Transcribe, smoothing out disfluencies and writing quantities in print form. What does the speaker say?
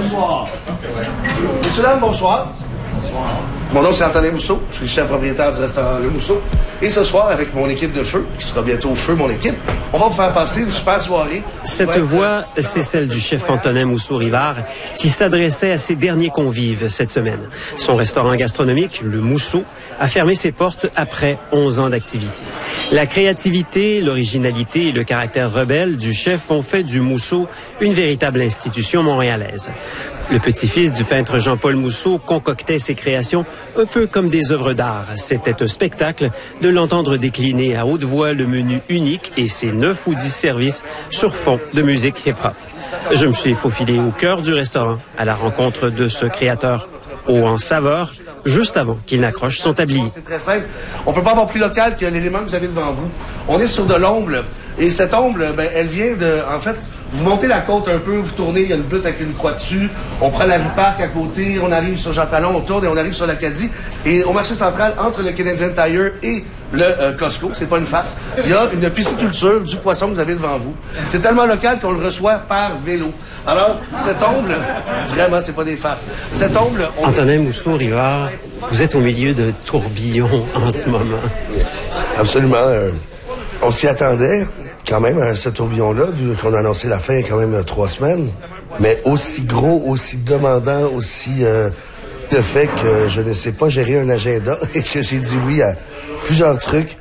Bonsoir. Messieurs, dames, bonsoir. Bonsoir. Mon nom, c'est Antonin Mousseau. Je suis le chef propriétaire du restaurant Le Mousseau. Et ce soir, avec mon équipe de feu, qui sera bientôt Feu, mon équipe, on va vous faire passer une super soirée. Cette voix, c'est celle du chef Antonin Mousseau-Rivard, qui s'adressait à ses derniers convives cette semaine. Son restaurant gastronomique, Le Mousseau, a fermé ses portes après 11 ans d'activité. La créativité, l'originalité et le caractère rebelle du chef ont fait du Mousseau une véritable institution montréalaise. Le petit-fils du peintre Jean-Paul Mousseau concoctait ses créations un peu comme des œuvres d'art. C'était un spectacle de l'entendre décliner à haute voix le menu unique et ses 9 ou 10 services sur fond de musique hip-hop. Je me suis faufilé au cœur du restaurant à la rencontre de ce créateur haut en saveur, juste avant qu'il n'accroche son tablier. C'est très simple. On peut pas avoir plus local que l'élément que vous avez devant vous. On est sur de l'omble. Et cette omble, elle vient de... En fait, vous montez la côte un peu, vous tournez, il y a une butte avec une croix dessus. On prend la rue Parc à côté, on arrive sur Jean Talon, on tourne et on arrive sur l'Acadie. Et au marché central, entre le Canadian Tire et le Costco, c'est pas une farce, il y a une pisciculture du poisson que vous avez devant vous. C'est tellement local qu'on le reçoit par vélo. Alors, cette omble, vraiment, c'est pas des farces. Cette omble... Antonin Mousseau-Rivard, vous êtes au milieu de tourbillons en ce moment. Absolument. On s'y attendait quand même à ce tourbillon-là, vu qu'on a annoncé la fin il y a quand même 3 semaines. Mais aussi gros, aussi demandant, aussi le fait que je ne sais pas gérer un agenda et que j'ai dit oui à plusieurs trucs